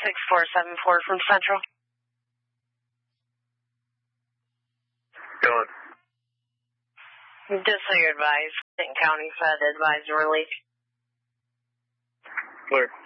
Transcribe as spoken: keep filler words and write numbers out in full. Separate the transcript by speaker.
Speaker 1: six four seven four from Central.
Speaker 2: Going.
Speaker 1: Just so you're advised, Denton County Fed advised release.
Speaker 2: Clear.